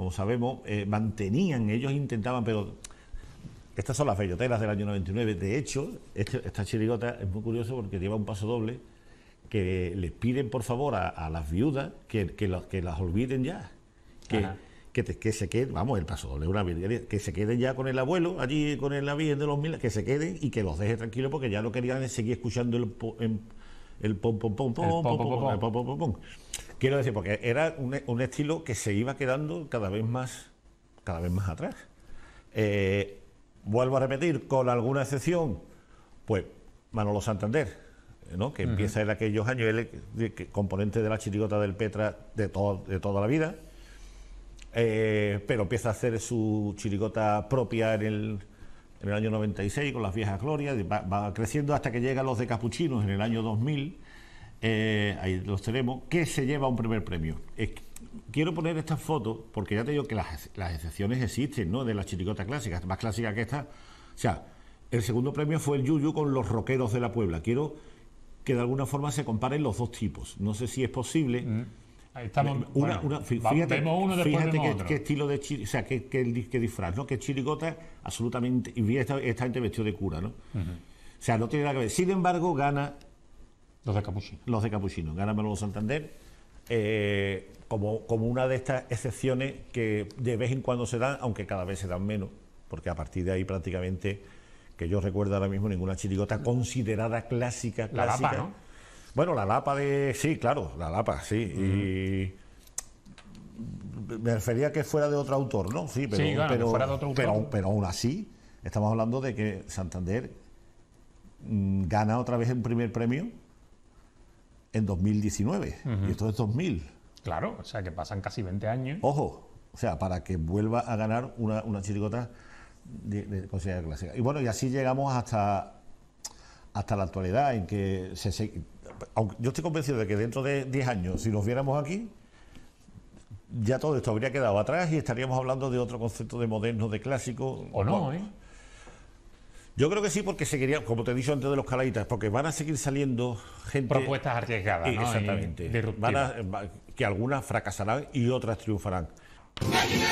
como sabemos, mantenían, ellos intentaban, pero estas son las belloteras del año 99. De hecho, esta chirigota es muy curioso porque lleva un paso doble que les piden por favor a las viudas que las olviden ya, que se queden, vamos, el paso doble, que se queden ya con el abuelo, allí con la Virgen de los Milagros, que se queden y que los deje tranquilos porque ya no querían seguir escuchando el pom pom pom pom. Quiero decir, porque era un estilo que se iba quedando cada vez más atrás. Vuelvo a repetir, con alguna excepción, pues Manolo Santander, ¿no? Que empieza en aquellos años, él componente de la chirigota del Petra de toda la vida, pero empieza a hacer su chirigota propia en el año 96 con las viejas glorias, va creciendo hasta que llega a los de Capuchinos en el año 2000, ahí los tenemos, que se lleva un primer premio. Quiero poner estas fotos porque ya te digo que las excepciones existen, ¿no? De la chirigota clásica, más clásica que esta. O sea, el segundo premio fue el Yuyu con los rockeros de la Puebla. Quiero que de alguna forma se comparen los dos tipos. No sé si es posible. Ahí estamos. Fíjate otro. qué estilo de chirigota, o sea, qué disfraz, ¿no? Que chirigota absolutamente. Y esta gente vestido de cura, ¿no? O sea, no tiene nada que ver. Sin embargo, gana. Los de Capuchino. Los de Capuchino. Gana Manolo Santander. Como una de estas excepciones que de vez en cuando se dan, aunque cada vez se dan menos, porque a partir de ahí prácticamente, que yo recuerdo ahora mismo, ninguna chirigota considerada clásica. La Lapa, ¿no? Bueno, la Lapa sí, claro, la Lapa, sí. Y me refería a que fuera de otro autor, ¿no? Sí, pero, sí, claro, que fuera de otro autor. Pero aún así, estamos hablando de que Santander gana otra vez el primer premio en 2019, y esto es 2000. Claro, o sea que pasan casi 20 años. Ojo, o sea, para que vuelva a ganar una chirigota de considerada clásica. Y bueno, y así llegamos hasta la actualidad, en que aunque yo estoy convencido de que dentro de 10 años, si nos viéramos aquí, ya todo esto habría quedado atrás y estaríamos hablando de otro concepto de moderno, de clásico. O no, bueno, yo creo que sí, porque seguiría, como te he dicho antes de los caladitas, porque van a seguir saliendo gente... Propuestas arriesgadas, ¿no? Exactamente. Que algunas fracasarán y otras triunfarán.